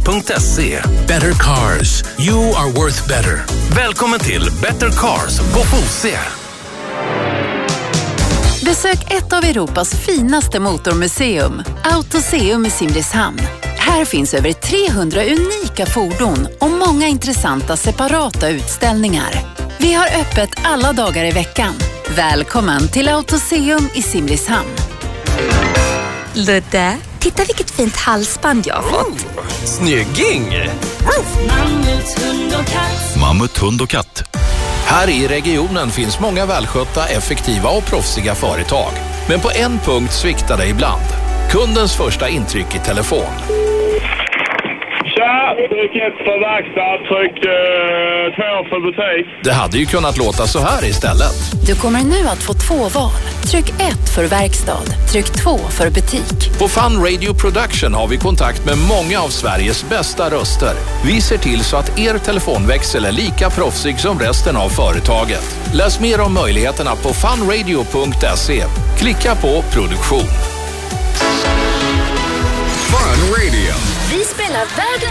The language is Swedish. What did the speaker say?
Fosse.se. Better cars. You are worth better. Välkommen till Better Cars på Fosse. Besök ett av Europas finaste motormuseum, Autoseum i Simrishamn. Här finns över 300 unika fordon och många intressanta separata utställningar. Vi har öppet alla dagar i veckan. Välkommen till Autoseum i Simrishamn. Ludde, titta vilket fint halsband jag har fått. Snygging! Mammut, hund och katt. Här i regionen finns många välskötta, effektiva och proffsiga företag. Men på en punkt sviktar det ibland. Kundens första intryck i telefon. Tja, tryck 1 för verkstad, tryck 2 för butik. Det hade ju kunnat låta så här istället. Du kommer nu att få 2 val. Tryck 1 för verkstad, tryck 2 för butik. På Fun Radio Production har vi kontakt med många av Sveriges bästa röster. Vi ser till så att er telefonväxel är lika proffsig som resten av företaget. Läs mer om möjligheterna på funradio.se. Klicka på produktion. Fun Radio. Vi spelar världens